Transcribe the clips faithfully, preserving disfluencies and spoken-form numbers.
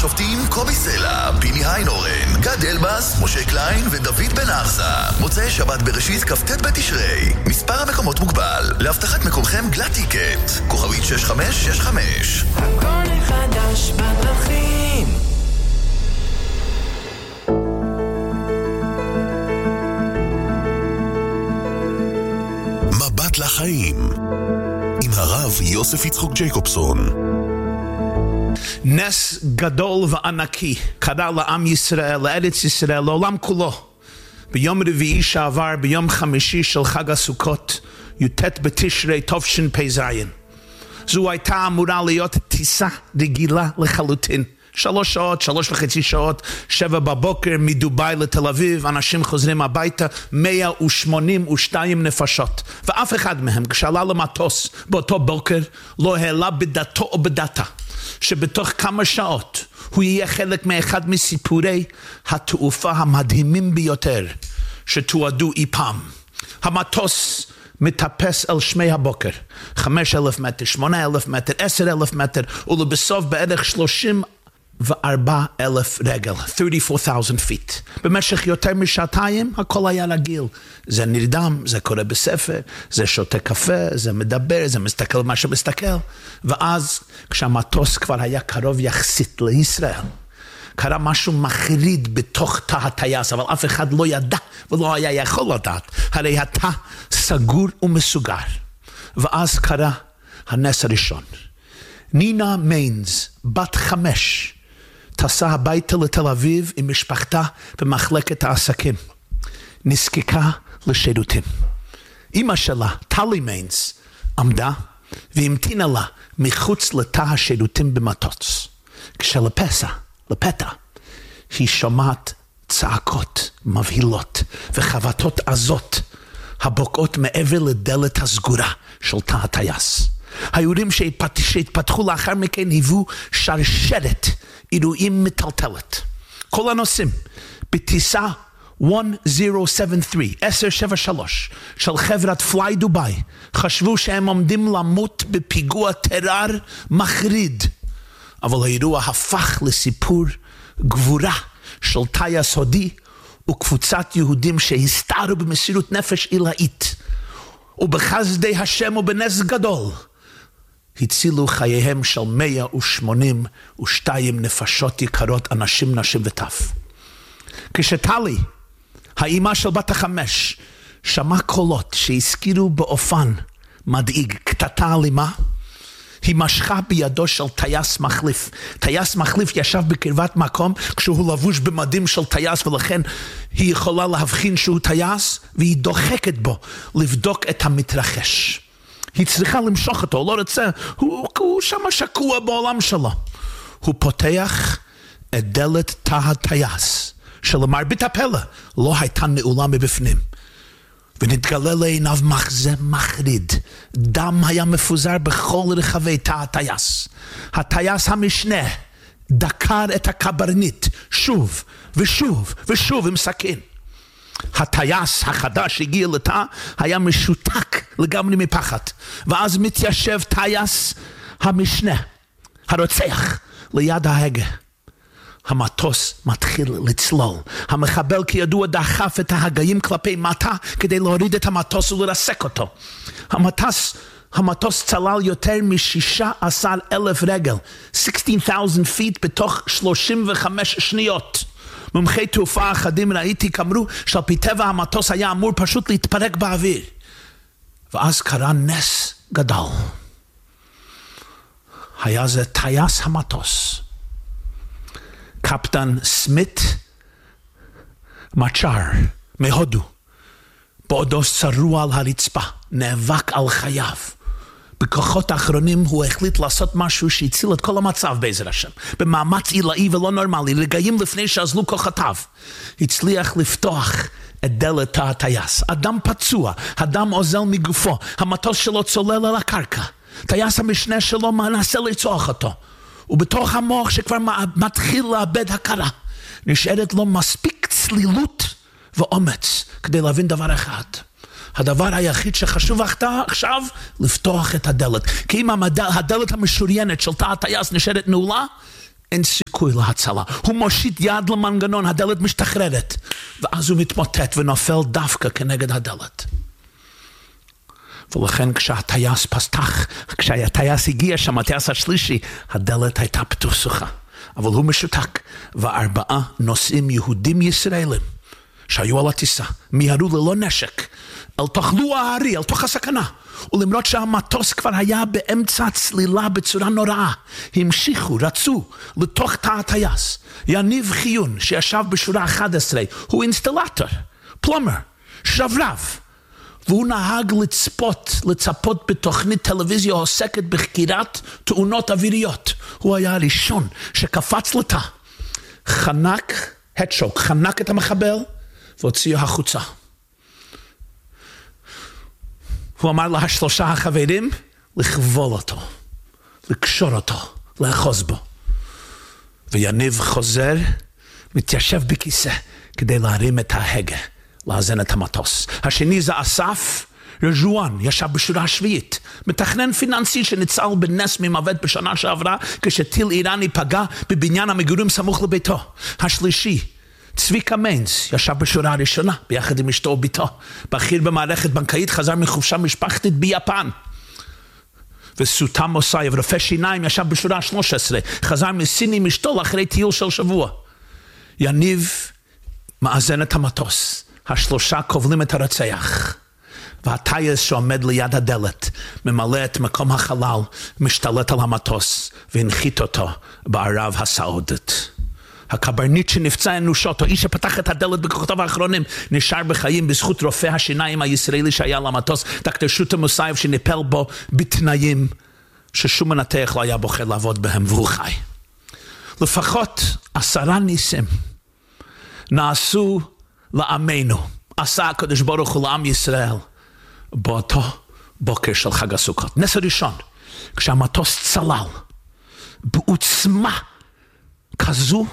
השופטים קובי סלע, פיני היינורן, גד אלבאס, משה קליין ודוד בן ארסה. מוצאי שבת בראשית כ"ט בתשרי. מספר המקומות מוגבל. להבטחת מקומכם גלת טיקט. כוכבית שש חמש שש חמש. הכל חדש בדרכים. מבט לחיים עם הרב יוסף יצחק ג'ייקובסון. נס גדול וענקי קרה לעם ישראל, לארץ ישראל, לעולם כולו. ביום רביעי שעבר, ביום חמישי של חג הסוכות, י"ט בתשרי תשפ"ז. זו הייתה אמורה להיות טיסה רגילה לחלוטין. שלוש שעות, שלוש וחצי שעות, שבע בבוקר מדובאי לתל אביב, אנשים חוזרים הביתה, מאה ושמונים ושתיים נפשות. ואף אחד מהם, כשעלה למטוס באותו בוקר, לא העלה בדתו או בדתה, שבתוך כמה שעות הוא יהיה חלק מאחד מסיפורי התעופה המדהימים ביותר שתועדו אי פעם. המטוס מטפס על שמי הבוקר, חמש אלף מטר, שמונה אלף מטר, עשר אלף מטר, ולבסוף בערך שלושים וארבע אלף רגל, thirty-four thousand feet. במשך יותר משעתיים הכל היה רגיל. זה נרדם, זה קורא בספר, זה שותה קפה, זה מדבר, זה מסתכל מה שמסתכל. ואז כשהמטוס כבר היה קרוב יחסית לישראל, קרה משהו מחריד בתוך תא הטייס, אבל אף אחד לא ידע ולא היה יכול לדעת. הרי התא סגור ומסוגר. ואז קרה הנס הראשון. נינה מיינס, בת חמש, טסה הביתה לתל אביב עם משפחתה במחלקת העסקים. נזקקה לשירותים. אמא שלה, טלי מיינס, עמדה והמתינה לה מחוץ לתא השירותים במטוס. כשלפסע, לפתע, היא שומעת צעקות מבהילות וחבטות עזות הבוקעות מעבר לדלת הסגורה של תא הטייס. היורים שהתפתחו לאחר מכן היוו שרשרת אירועים מטלטלת. כל הנוסעים בטיסה עשר שבעים ושלוש, עשר שבעים ושלוש של חברת פליי דובאי חשבו שהם עומדים למות בפיגוע טרור מחריד. אבל האירוע הפך לסיפור גבורה של טייס הודי וקבוצת יהודים שהסתערו במסירות נפש עילאית. ובחסדי השם ובנס גדול הצילו חייהם של מאה ושמונים ושתיים נפשות יקרות, אנשים, נשים וטף. כשטלי, האימא של בת החמש, שמע קולות שהזכירו באופן מדאיג קטטה אלימה, היא משכה בידו של טייס מחליף. טייס מחליף ישב בקרבת מקום כשהוא לבוש במדים של טייס, ולכן היא יכולה להבחין שהוא טייס, והיא דוחקת בו לבדוק את המתרחש. היא צריכה למשוך אותו, הוא לא רוצה, הוא, הוא שם שקוע בעולם שלו. הוא פותח את דלת תא הטייס, שלמרבית הפלא לא הייתה נעולה מבפנים. ונתגלה לעיניו מחזה מחריד. דם היה מפוזר בכל רחבי תא הטייס. הטייס המשנה דקר את הקברניט שוב ושוב ושוב עם סכין. הטייס החדש הגיע לתא היה משותק לגמרי מפחד. ואז מתיישב טייס המשנה, הרוצח, ליד ההגה. המטוס מתחיל לצלול. המחבל כידוע דחף את ההגאים כלפי מטה כדי להוריד את המטוס ולרסק אותו. המטוס, המטוס צלל יותר מ-שישה עשר אלף רגל, sixteen thousand feet בתוך שלושים וחמש שניות. מומחי תעופה אחדים ראיתי כאמרו שעל פי טבע המטוס היה אמור פשוט להתפרק באוויר. ואז קרה נס גדול. היה זה טייס המטוס, קפטן סמית מצ'אר מהודו, בעודו שרוע על הרצפה, נאבק על חייו. בכוחות האחרונים הוא החליט לעשות משהו שהציל את כל המצב בעזר השם. במאמץ עילאי ולא נורמלי, רגעים לפני שאזלו כוחותיו, הצליח לפתוח את דלת תא הטייס. אדם פצוע, אדם עוזל מגופו, המטוס שלו צולל על הקרקע. טייס המשנה שלו מנסה לרצוח אותו. ובתוך המוח שכבר מתחיל לאבד הכרה, נשארת לו מספיק צלילות ואומץ כדי להבין דבר אחד. הדבר היחיד שחשוב עכשיו, לפתוח את הדלת. כי אם הדלת המשוריינת של תא הטייס נשארת נעולה, אין סיכוי להצלה. הוא מושיט יד למנגנון, הדלת משתחררת, ואז הוא מתמוטט ונופל דווקא כנגד הדלת. ולכן כשהטייס פתח, כשהטייס הגיע שם, הטייס השלישי, הדלת הייתה פתוחה. אבל הוא משותק, וארבעה נוסעים יהודים ישראלים, שהיו על הטיסה, מיהרו ללא נשק, אל תוך לוע הארי, אל תוך הסכנה. ולמרות שהמטוס כבר היה באמצע צלילה בצורה נוראה, המשיכו, רצו, לתוך תא הטייס. יניב חיון, שישב בשורה אחת עשרה, הוא אינסטלטור, פלומר, שרברב, והוא נהג לצפות, לצפות בתוכנית טלוויזיה העוסקת בחקירת תאונות אוויריות. הוא היה הראשון שקפץ לתא, חנק, הדשוק, חנק את המחבל, והוציאו החוצה. הוא אמר לה שלושה החברים לכבול אותו, לקשור אותו, לאחוז בו. ויניב חוזר, מתיישב בכיסא כדי להרים את ההגה, לאזן את המטוס. השני זה אסף רג'ואן, ישב בשורה השביעית, מתכנן פיננסי שניצל בנס ממוות בשנה שעברה, כשטיל איראני פגע בבניין המגורים סמוך לביתו. השלישי, צביקה מיינס, ישב בשורה הראשונה, ביחד עם אשתו וביתו, בכיר במערכת בנקאית, חזר מחופשה משפחתית ביפן. וסוטה מוסייב, רופא שיניים, ישב בשורה שלוש עשרה, חזר מסין עם אשתו לאחרי טיול של שבוע. יניב מאזן את המטוס, השלושה כובלים את הרצח, והטייס שעומד ליד הדלת, ממלא את מקום החלל, משתלט על המטוס, והנחית אותו בערב הסעודית. הקברניט שנפצע אנושות, או איש שפתח את הדלת בכוחותיו האחרונים, נשאר בחיים בזכות רופא השיניים הישראלי שהיה למטוס, דוקטור שוטה מוסייב, שניפל בו בתנאים ששום מנתח לא היה בוחר לעבוד בהם, והוא חי. לפחות עשרה ניסים נעשו לעמנו, עשה הקדוש ברוך הוא לעם ישראל, באותו בוקר של חג הסוכות. נס הראשון, כשהמטוס צלל, בעוצמה כזו,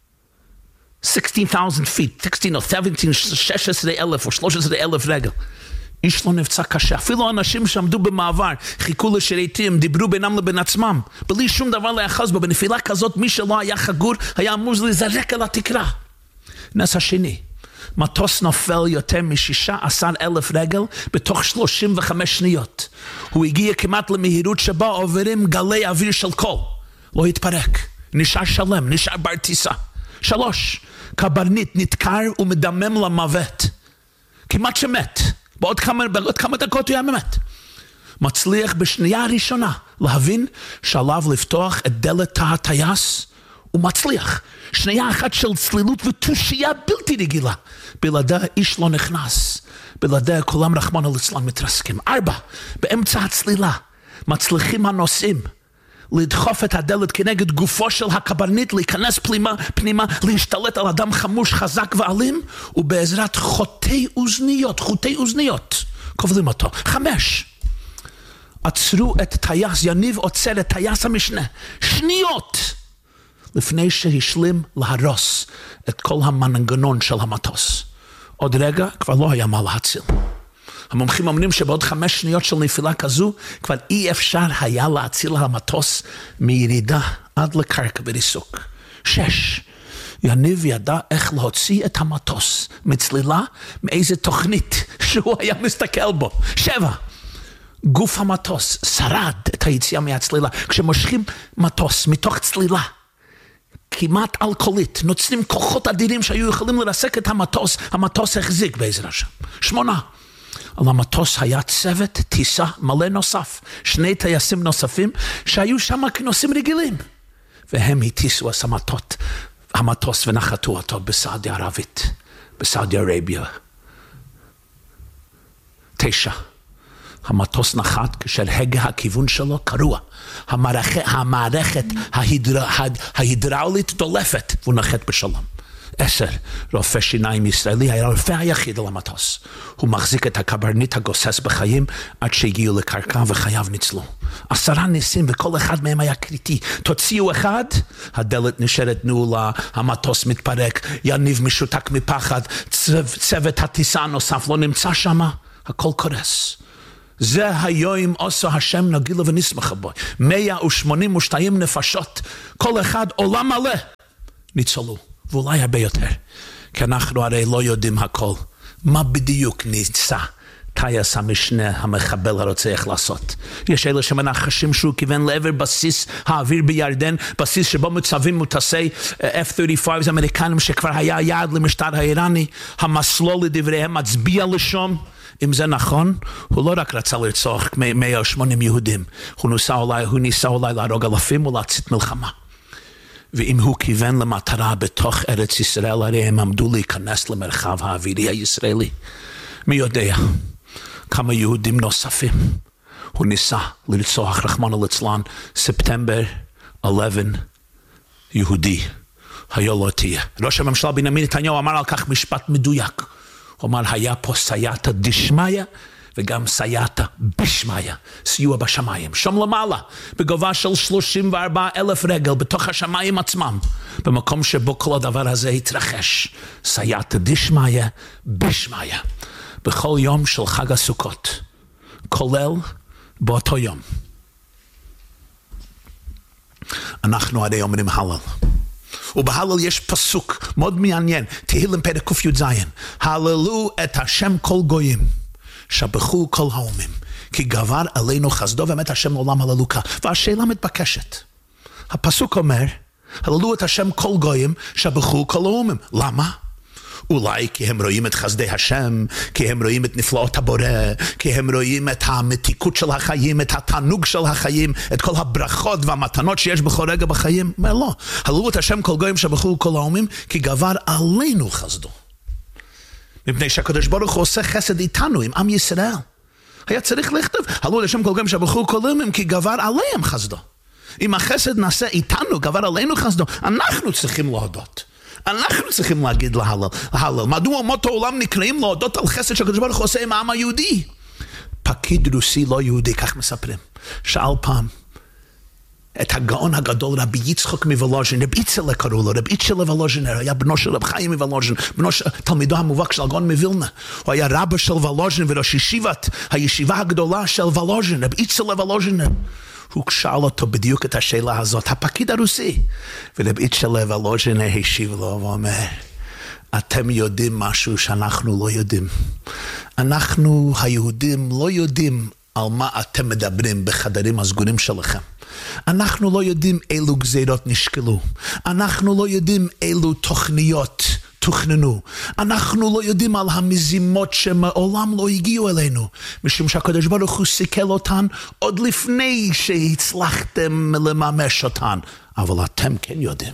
שישה עשר אלף פיט, שישה עשר או שבע עשרה, שש עשרה אלף או שלוש עשרה אלף רגל. איש לא נפצע קשה. אפילו אנשים שעמדו במעבר, חיכו לשרתים, דיברו בינם לבין עצמם, בלי שום דבר להיאחז בו. בנפילה כזאת, מי שלא היה חגור, היה אמור להיזרק על התקרה. נס השני, מטוס נופל יותר מ-שישה עשר אלף רגל בתוך שלושים וחמש שניות. הוא הגיע כמעט למהירות שבה עוברים גלי אוויר של קול. לא התפרק. נשאר שלם, נשאר בר טיסה. שלוש, קברניט נתקר ומדמם למוות. כמעט שמת. בעוד כמה, בעוד כמה דקות הוא היה באמת. מצליח בשנייה הראשונה להבין שעליו לפתוח את דלת תא הטייס, הוא מצליח. שנייה אחת של צלילות ותושייה בלתי רגילה. בלעדיה איש לא נכנס. בלעדיה כולם רחמנא ליצלן מתרסקים. ארבע, באמצע הצלילה מצליחים הנוסעים לדחוף את הדלת כנגד גופו של הקברניט, להיכנס פנימה, פנימה, להשתלט על אדם חמוש, חזק ואלים, ובעזרת חוטי אוזניות, חוטי אוזניות, כובלים אותו. חמש, עצרו את טייס, יניב עוצר את טייס המשנה, שניות, לפני שהשלים להרוס את כל המנגנון של המטוס. עוד רגע כבר לא היה מה להציל. המומחים אומרים שבעוד חמש שניות של נפילה כזו, כבר אי אפשר היה להציל המטוס מירידה עד לקרקע בריסוק. שש, יניב ידע איך להוציא את המטוס מצלילה מאיזה תוכנית שהוא היה מסתכל בו. שבע, גוף המטוס שרד את היציאה מהצלילה. כשמושכים מטוס מתוך צלילה, כמעט אלכוהולית, נוצרים כוחות אדירים שהיו יכולים לרסק את המטוס, המטוס החזיק בעזרת השם. שמונה, על המטוס היה צוות טיסה מלא נוסף, שני טייסים נוספים שהיו שם כנוסעים רגילים, והם הטיסו את המטוס, המטוס ונחתו אותו בסעודיה ערבית, בסעודיה ערביה. תשע, המטוס נחת כאשר הגה הכיוון שלו קרוע, המערכת, המערכת ההידר, ההידראולית דולפת, והוא נחת בשלום. עשר, רופא שיניים ישראלי, היה הרופא היחיד על המטוס. הוא מחזיק את הקברניט הגוסס בחיים עד שהגיעו לקרקע וחייו ניצלו. עשרה ניסים וכל אחד מהם היה קריטי. תוציאו אחד, הדלת נשארת נעולה, המטוס מתפרק, יניב משותק מפחד, צו, צוות הטיסה הנוסף לא נמצא שם, הכל קורס. זה היום עושה השם נגילה ונשמח בו. מאה ושמונים ושתיים נפשות, כל אחד עולם מלא, ניצלו, ואולי הרבה יותר. כי אנחנו הרי לא יודעים הכל. מה בדיוק ניסה טייס המשנה המחבל הרוצח לעשות? יש אלה שמנחשים שהוא כיוון לעבר בסיס האוויר בירדן, בסיס שבו מוצבים מטוסי אף שלושים וחמש אמריקנים שכבר היה יעד למשטר האיראני, המסלול לדבריהם מצביע לשום. אם זה נכון, הוא לא רק רצה לרצוח מאה ושמונים יהודים, הוא ניסה אולי, הוא ניסה אולי להרוג אלפים ולהצית מלחמה. ואם הוא כיוון למטרה בתוך ארץ ישראל, הרי הם עמדו להיכנס למרחב האווירי הישראלי. מי יודע כמה יהודים נוספים הוא ניסה לרצוח, רחמנא ליצלן, ספטמבר אחת עשר, יהודי, היה לא תהיה. ראש הממשלה בנימין נתניהו אמר על כך משפט מדויק. הוא אמר, היה פה סייעתא דשמיא, וגם סייעתא בשמיא, סיוע בשמיים, שם למעלה, בגובה של שלושים וארבעה אלף רגל, בתוך השמיים עצמם, במקום שבו כל הדבר הזה התרחש, סייעתא דשמיא, בשמיא, בכל יום של חג הסוכות, כולל באותו יום. אנחנו הרי אומרים הלל. ובהלל יש פסוק מאוד מעניין, תהילים פרק ק"ז, הללו את השם כל גויים, שבחו כל האומים, כי גבר עלינו חסדו ומת השם לעולם הללוקה. והשאלה מתבקשת, הפסוק אומר, הללו את השם כל גויים, שבחו כל האומים. למה? אולי כי הם רואים את חסדי השם, כי הם רואים את נפלאות הבורא, כי הם רואים את המתיקות של החיים, את התענוג של החיים, את כל הברכות והמתנות שיש בכל רגע בחיים. אומר לא, הללו את השם כל גויים שבחו כל האומים, כי גבר עלינו חסדו. מפני שהקדוש ברוך הוא עושה חסד איתנו, עם עם ישראל. היה צריך לכתוב, הללו את השם כל גויים שבחו כל האומים, כי גבר עליהם חסדו. אם החסד נעשה איתנו, גבר עלינו חסדו, אנחנו צריכים להודות. אנחנו צריכים להגיד להלל, להלל. מדוע אומות העולם נקראים להודות על חסד שהקדוש ברוך הוא עושה עם העם היהודי? פקיד רוסי לא יהודי, כך מספרים. שאל פעם את הגאון הגדול רבי יצחק מוולוז'ין, רבי יצחק קראו לו, רבי יצחק מוולוז'ין, היה בנו של רב חיים מוולוז'ין, בנו של תלמידו המובהק של הגאון מווילנה. הוא היה רבא של וולוז'ין וראש ישיבת הישיבה הגדולה של וולוז'ין, רבי יצחק וולוז'ין. הוא שאל אותו בדיוק את השאלה הזאת, הפקיד הרוסי. ורבי יצחק וולוז'ין השיב לו ואומר, אתם יודעים משהו שאנחנו לא יודעים. אנחנו היהודים לא יודעים על מה אתם מדברים בחדרים הסגורים שלכם. אנחנו לא יודעים אילו גזירות נשקלו. אנחנו לא יודעים אילו תוכניות תוכננו. אנחנו לא יודעים על המזימות שמעולם לא הגיעו אלינו, משום שהקדוש ברוך הוא סיכל אותן עוד לפני שהצלחתם לממש אותן. אבל אתם כן יודעים.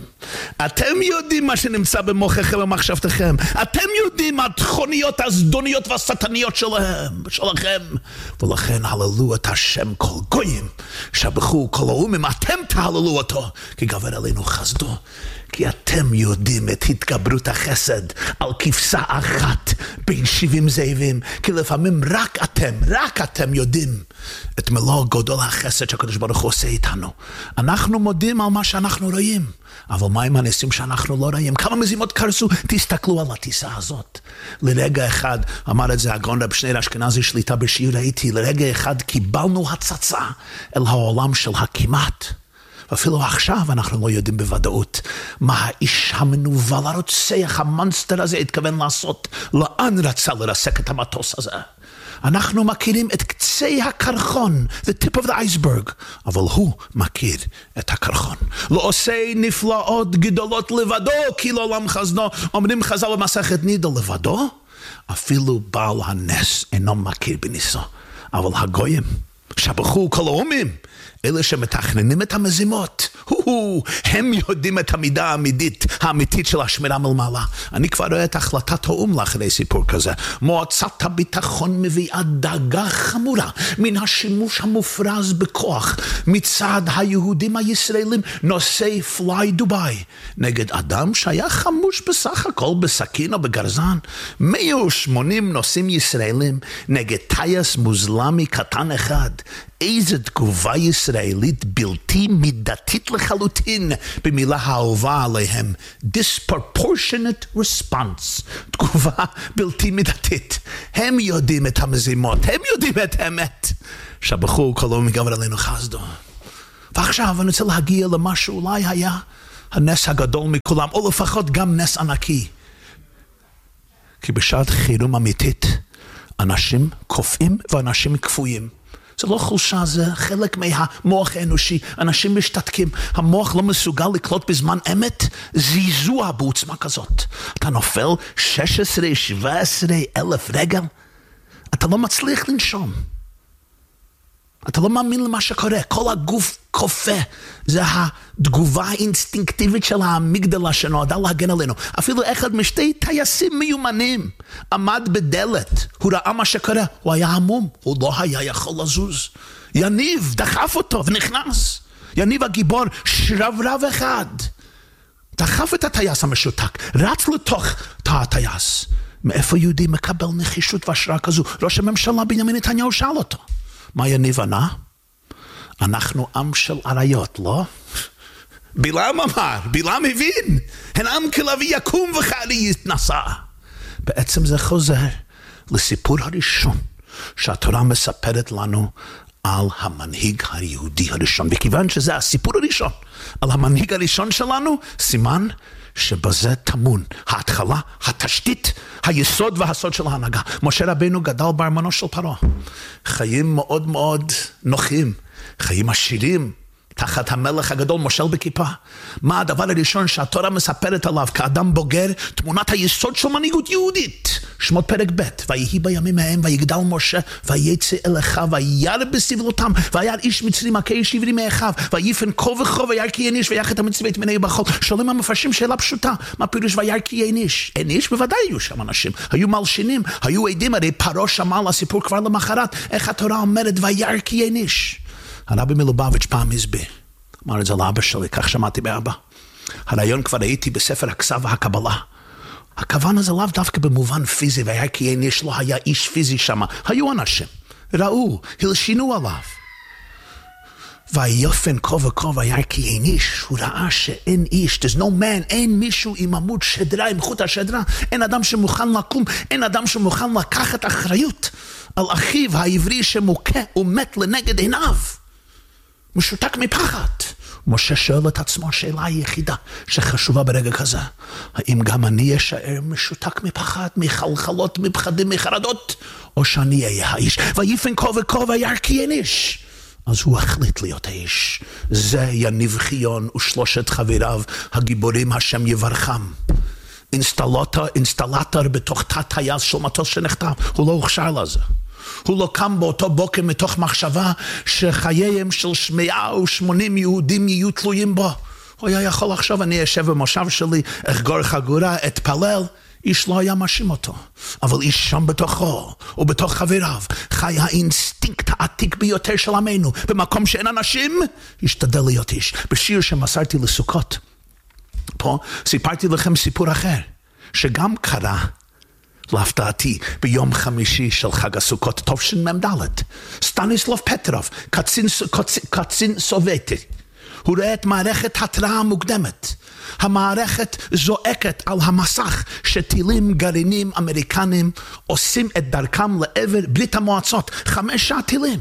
אתם יודעים מה שנמצא במוחכם ובמחשבתכם. אתם יודעים התכוניות הזדוניות והשטניות שלהם, שלכם. ולכן הללו את השם כל גויים, שבחו כל האומים, אתם תהללו אותו, כי גבר עלינו חסדו. כי אתם יודעים את התגברות החסד על כבשה אחת בין שבעים זאבים, כי לפעמים רק אתם, רק אתם יודעים את מלוא גודל החסד שהקדוש ברוך הוא עושה איתנו. אנחנו מודים על מה שאנחנו רואים, אבל מה עם הניסים שאנחנו לא רואים? כמה מזימות קרסו? תסתכלו על הטיסה הזאת. לרגע אחד, אמר את זה הגאון רב שניר אשכנזי שליטה בשיעור הייתי, לרגע אחד קיבלנו הצצה אל העולם של הכמעט. ואפילו עכשיו אנחנו לא יודעים בוודאות מה האיש המנוול, הרוצח, המונסטר הזה התכוון לעשות, לאן רצה לרסק את המטוס הזה. אנחנו מכירים את קצה הקרחון, the tip of the iceberg, אבל הוא מכיר את הקרחון. לא עושה נפלאות גדולות לבדו, כי לעולם חסדו, אומרים חז"ל במסכת נידה, לבדו, אפילו בעל הנס אינו מכיר בניסו. אבל הגויים, שבחו כל האומים, אלה שמתכננים את המזימות, הו, הם יודעים את המידה האמיתית, האמיתית של השמירה מלמעלה. אני כבר רואה את החלטת האום לאחרי סיפור כזה. מועצת הביטחון מביאה דאגה חמורה מן השימוש המופרז בכוח מצד היהודים הישראלים נושאי פליי דוביי נגד אדם שהיה חמוש בסך הכל בסכין או בגרזן. מאה ושמונים נוסעים ישראלים נגד טייס מוזלמי קטן אחד. איזה תגובה ישראלית ישראלית בלתי מידתית לחלוטין במילה האהובה עליהם. disproportionate response. תגובה בלתי מידתית. הם יודעים את המזימות, הם יודעים את האמת. שהבחור כולו מגבר עלינו חסדו. ועכשיו אני רוצה להגיע למה שאולי היה הנס הגדול מכולם, או לפחות גם נס ענקי. כי בשעת חירום אמיתית, אנשים קופאים ואנשים קפואים. זה לא חולשה, זה חלק מהמוח האנושי. אנשים משתתקים. המוח לא מסוגל לקלוט בזמן אמת זיזוע בעוצמה כזאת. אתה נופל שש עשרה שבע עשרה אלף רגל. אתה לא מצליח לנשום. אתה לא מאמין למה שקורה. כל הגוף קופה. זה התגובה האינסטינקטיבית של האמיגדלה שנועדה להגן עלינו. אפילו אחד משתי טייסים מיומנים עמד בדלת. הוא ראה מה שקורה. הוא היה המום. הוא לא היה יכול לזוז. יניב דחף אותו ונכנס. יניב הגיבור שרברב אחד. דחף את הטייס המשותק. רץ לתוך תא הטייס. מאיפה יהודי מקבל נחישות והשראה כזו? ראש הממשלה בנימין נתניהו שאל אותו. מה יניב ענה? אנחנו עם של עריות, לא? בלעם אמר, בלעם הבין, הן עם כלבי יקום וחרי יתנסה. בעצם זה חוזר לסיפור הראשון שהתורה מספרת לנו על המנהיג היהודי הראשון. וכיוון שזה הסיפור הראשון על המנהיג הראשון שלנו, סימן שבזה טמון ההתחלה, התשתית, היסוד והסוד של ההנהגה. משה רבינו גדל בארמונו של פרעה. חיים מאוד מאוד נוחים, חיים עשירים, תחת המלך הגדול מושל בכיפה. מה הדבר הראשון שהתורה מספרת עליו כאדם בוגר? תמונת היסוד של מנהיגות יהודית. שמות פרק ב' ויהי בימים ההם ויגדל משה ויצא אל אחיו וירא בסבלותם וירא איש מצרי מכה איש עברי מאחיו ויפן כה וכה וירא כי אין איש ויך את המצרי ואת מיני בחול. שואלים המפרשים שאלה פשוטה, מה פירוש וירא כי אין איש? אין איש? בוודאי היו שם אנשים, היו מלשינים, היו עדים. הרי פרעה שמע על הסיפור כבר למחרת. איך התורה אומרת וירא כי אין איש? הרבי מלובביץ' פעם הסביר, אמר את זה לאבא שלי, כך שמעתי באבא. הרעיון כבר הייתי בספר הכסף והקבלה. הכוון הזה לאו דווקא במובן פיזי, והיה כי אין איש, לא היה איש פיזי שם. היו אנשים, ראו, הלשינו עליו. ויופן כה וכה והיה כי אין איש, הוא ראה שאין איש, there's no man, אין מישהו עם עמוד שדרה, עם חוט השדרה, אין אדם שמוכן לקום, אין אדם שמוכן לקחת אחריות על אחיו העברי שמוכה ומת לנגד עיניו. משותק מפחד. משה שואל את עצמו השאלה היחידה שחשובה ברגע כזה. האם גם אני אשאר משותק מפחד, מחלחלות, מפחדים, מחרדות, או שאני אהיה האיש? ויפן כה וכה וירא כי אין איש. אז הוא החליט להיות האיש. זה יניב חיון ושלושת חבריו הגיבורים השם יברכם. אינסטלטור, אינסטלטור בתוך תא טייס של מטוס שנחטף. הוא לא הוכשר לזה. הוא לא קם באותו בוקר מתוך מחשבה שחייהם של מאה ושמונים יהודים יהיו תלויים בו. הוא היה יכול לחשוב, אני אשב במושב שלי, אחגור חגורה, אתפלל. איש לא היה מאשים אותו. אבל איש שם בתוכו, ובתוך חבריו, חי האינסטינקט העתיק ביותר של עמנו. במקום שאין אנשים, ישתדל להיות איש. בשיר שמסרתי לסוכות, פה סיפרתי לכם סיפור אחר, שגם קרה, להפתעתי, ביום חמישי של חג הסוכות, תשמ"ד. סטניסלב פטרוב, קצין, קצין, קצין סובייטי. הוא רואה את מערכת התראה המוקדמת. המערכת זועקת על המסך שטילים גרעינים אמריקנים עושים את דרכם לעבר ברית המועצות. חמישה טילים.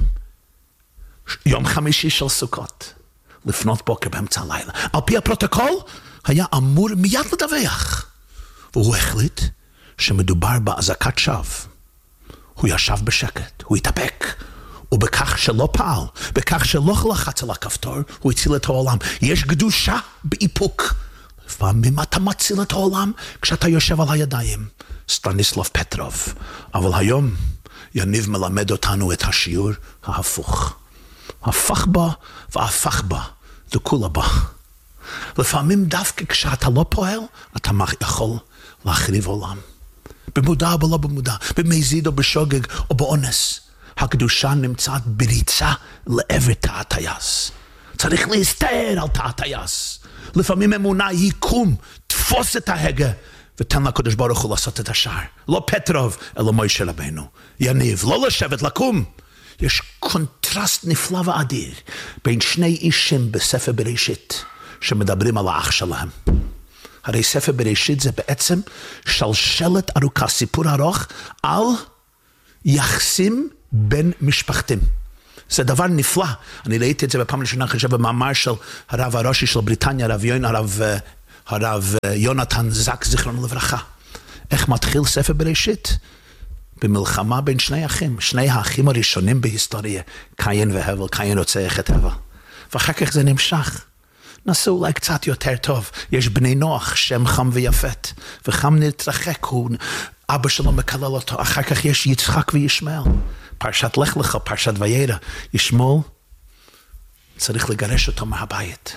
יום חמישי של סוכות. לפנות בוקר באמצע הלילה. על פי הפרוטוקול, היה אמור מיד לדווח. והוא החליט שמדובר באזעקת שווא. הוא ישב בשקט, הוא התאפק, ובכך שלא פעל, בכך שלא לחץ על הכפתור, הוא הציל את העולם. יש קדושה באיפוק. לפעמים אתה מציל את העולם כשאתה יושב על הידיים. סטניסלב פטרוב. אבל היום יניב מלמד אותנו את השיעור ההפוך. הפך בה והפך בה, דקולה בה. לפעמים דווקא כשאתה לא פועל, אתה יכול להחריב עולם. במודע או לא במודע, במזיד או בשוגג או באונס. הקדושה נמצאת בריצה לעבר תא הטייס. צריך להסתער על תא הטייס. לפעמים אמונה היא קום, תפוס את ההגה, ותן לקדוש ברוך הוא לעשות את השאר. לא פטרוב, אלא משה רבנו. יניב, לא לשבת, לקום. יש קונטרסט נפלא ואדיר בין שני אישים בספר בראשית שמדברים על האח שלהם. הרי ספר בראשית זה בעצם שלשלת ארוכה, סיפור ארוך על יחסים בין משפחתים. זה דבר נפלא. אני ראיתי את זה בפעם ראשונה, חושב במאמר של הרב הראשי של בריטניה, הרב, יון, הרב, הרב יונתן זק, זיכרונו לברכה. איך מתחיל ספר בראשית? במלחמה בין שני אחים, שני האחים הראשונים בהיסטוריה, קין והבל, קין רוצח את הבל. ואחר כך זה נמשך. נעשו אולי קצת יותר טוב. יש בני נוח, שם חם ויפת, וחם נתרחק, הוא, אבא שלו מקלל אותו. אחר כך יש יצחק וישמעאל. פרשת לך לך, פרשת וירא. ישמעאל צריך לגרש אותו מהבית.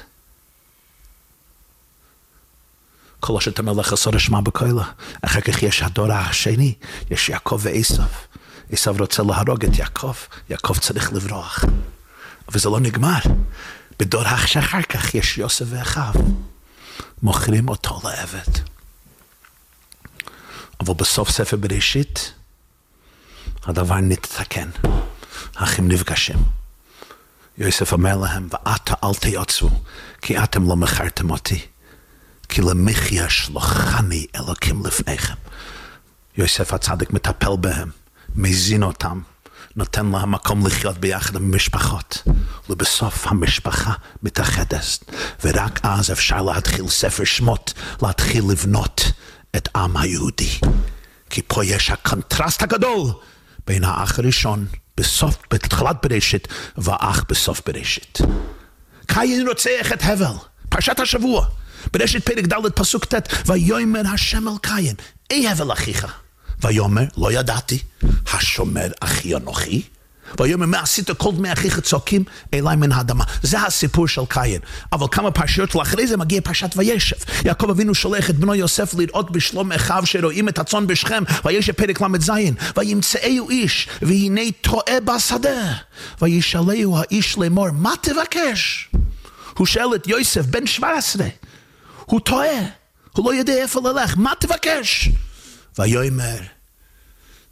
כל אשר תמלך עשור אשמה בקהילה. אחר כך יש הדור השני, יש יעקב ועשיו. עשיו רוצה להרוג את יעקב, יעקב צריך לברוח. אבל זה לא נגמר. בדור אחר כך יש יוסף ואחיו. מוכרים אותו לעבד. אבל בסוף ספר בראשית, הדבר נתתקן. האחים נפגשים. יוסף אומר להם, ועתה אל תיעצו, כי אתם לא מכרתם אותי. כי למחיה שלוחני אלוקים לפניכם. יוסף הצדיק מטפל בהם, מזין אותם, נותן להם מקום לחיות ביחד עם משפחות. ובסוף המשפחה מתאחדת, ורק אז אפשר להתחיל ספר שמות, להתחיל לבנות את עם היהודי. כי פה יש הקונטרסט הגדול בין האח הראשון בסוף, בתחילת בראשית, והאח בסוף בראשית. קין רוצח את הבל, פרשת השבוע. בראשית פרק ד' פסוק ט', ויאמר השם אל קין, אי הבל אחיך. ויאמר, לא ידעתי, השומר אחי אנוכי. ויאמר, מה עשית כל דמי אחיך צועקים אליי מן האדמה. זה הסיפור של קין. אבל כמה פרשיות לאחרי זה מגיע פרשת וישב. יעקב אבינו שולח את בנו יוסף לראות בשלום אחיו שרואים את הצאן בשכם. וישב פרק למד זין. וימצאהו איש, והנה טועה בשדה. וישאלהו האיש לאמור, מה תבקש? הוא שואל את יוסף, בן שבע עשרה. הוא טועה. הוא לא יודע איפה ללך. מה תבקש? ויאמר,